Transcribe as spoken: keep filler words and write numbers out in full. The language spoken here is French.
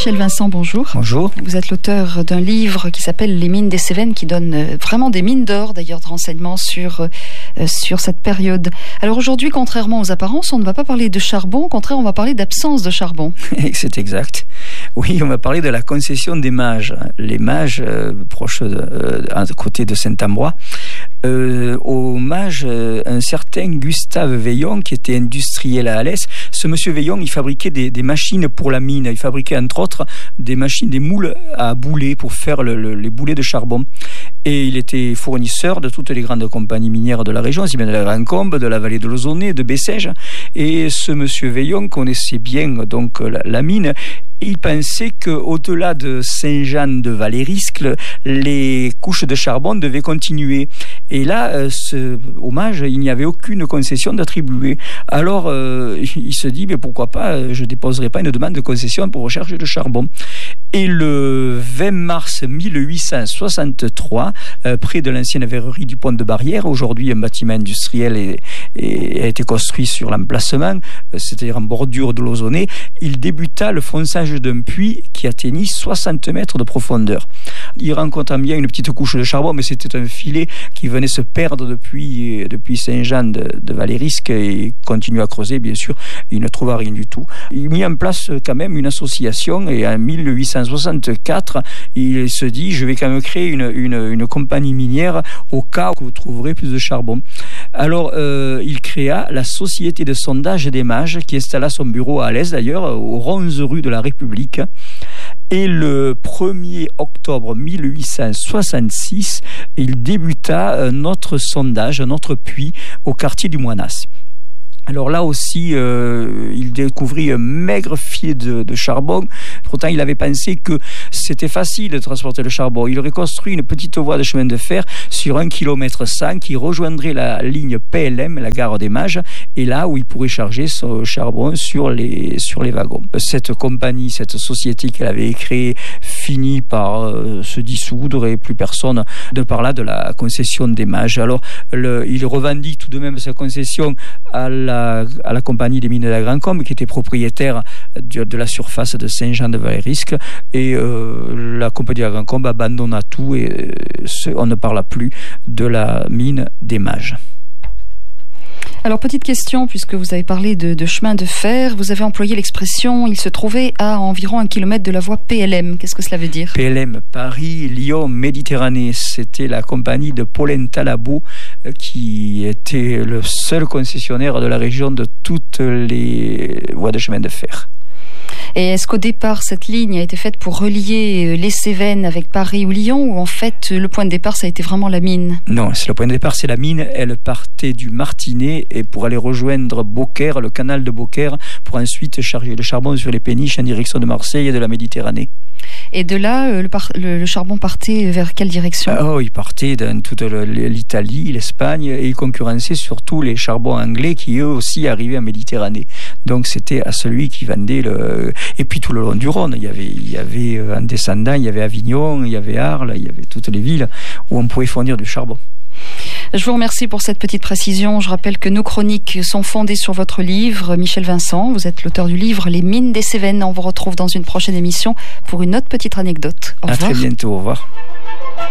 Michel Vincent, bonjour. Bonjour. Vous êtes l'auteur d'un livre qui s'appelle Les mines des Cévennes, qui donne vraiment des mines d'or, d'ailleurs, de renseignements sur, euh, sur cette période. Alors aujourd'hui, contrairement aux apparences, on ne va pas parler de charbon, au contraire, on va parler d'absence de charbon. C'est exact. Oui, on va parler de la concession des mages. Les mages, euh, proches de, euh, à côté de Saint-Ambrois. Euh, au mage, euh, un certain Gustave Veillon, qui était industriel à Alès. Ce monsieur Veillon, il fabriquait des, des machines pour la mine. Il fabriquait entre autres des machines, des moules à boulets pour faire le, le, les boulets de charbon. Et il était fournisseur de toutes les grandes compagnies minières de la région, aussi bien de la Grand-Combe, de la vallée de l'Ozonais, de Bessèges. Et ce monsieur Veillon connaissait bien donc la, la mine. Il pensait qu'au-delà de Saint-Jean-de-Valériscle, les couches de charbon devaient continuer. Et là, ce hommage, il n'y avait aucune concession d'attribuer. Alors, euh, il se dit, mais pourquoi pas, je ne déposerai pas une demande de concession pour recherche de charbon. Et le vingt mars mille huit cent soixante-trois, euh, près de l'ancienne verrerie du Pont de Barrière, aujourd'hui un bâtiment industriel est, est, a été construit sur l'emplacement, c'est-à-dire en bordure de l'Ozonais, il débuta le fonçage d'un puits qui atteignit soixante mètres de profondeur. Il rencontra bien une petite couche de charbon, mais c'était un filet qui venait se perdre depuis, depuis Saint-Jean de, de Valérisque et continue à creuser, bien sûr, il ne trouva rien du tout. Il mit en place quand même une association et en mille huit cent soixante-quatre, il se dit, je vais quand même créer une, une, une compagnie minière au cas où vous trouverez plus de charbon. Alors, euh, il créa la Société de sondage des mages qui installa son bureau à Alès, d'ailleurs, au onze rue de la République. Et le premier octobre mille huit cent soixante-six, il débuta notre sondage, notre puits au quartier du Moinas. Alors là aussi, euh, il découvrit un maigre filet de, de charbon. Pourtant, il avait pensé que c'était facile de transporter le charbon. Il aurait construit une petite voie de chemin de fer sur un kilomètre cent qui rejoindrait la ligne P L M, la gare des Mages, et là où il pourrait charger son charbon sur les, sur les wagons. Cette compagnie, cette société qu'elle avait créée, finit par euh, se dissoudre et plus personne ne parla de la concession des Mages. Alors, le, il revendique tout de même sa concession à la à la compagnie des mines de la Grand-Combe qui était propriétaire de, de la surface de Saint-Jean-de-Valérisque et euh, la compagnie de la Grand-Combe abandonna tout et euh, on ne parla plus de la mine des Mages. Alors, petite question, puisque vous avez parlé de, de chemin de fer, vous avez employé l'expression « il se trouvait à environ un kilomètre de la voie P L M ». Qu'est-ce que cela veut dire ? P L M, Paris, Lyon, Méditerranée. C'était la compagnie de Polenta Labo qui était le seul concessionnaire de la région de toutes les voies de chemin de fer. Et est-ce qu'au départ, cette ligne a été faite pour relier les Cévennes avec Paris ou Lyon, ou en fait, le point de départ, ça a été vraiment la mine ? Non, c'est le point de départ, c'est la mine. Elle partait du Martinet et pour aller rejoindre Beaucaire, le canal de Beaucaire, pour ensuite charger le charbon sur les péniches en direction de Marseille et de la Méditerranée. Et de là, le, par- le, le charbon partait vers quelle direction ? Oh, il partait dans toute le, l'Italie, l'Espagne, et il concurrençait surtout les charbons anglais qui eux aussi arrivaient en Méditerranée. Donc c'était à celui qui vendait le... Et puis tout le long du Rhône, il y avait, il y avait en descendant, il y avait Avignon, il y avait Arles, il y avait toutes les villes où on pouvait fournir du charbon. Je vous remercie pour cette petite précision. Je rappelle que nos chroniques sont fondées sur votre livre, Michel Vincent. Vous êtes l'auteur du livre Les mines des Cévennes. On vous retrouve dans une prochaine émission pour une autre petite anecdote. Au revoir. À très bientôt. Au revoir.